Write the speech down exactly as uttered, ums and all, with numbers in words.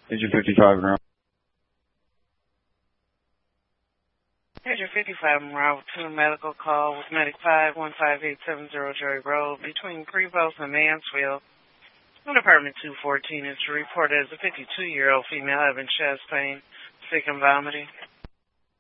Agent fifty-five around. Agent fifty-five en route to a medical call with Medic five one five eight seven zero Jerry Road between Prevost and Mansfield. On Department two fourteen is reported as a fifty-two-year-old female having chest pain, sick and vomiting.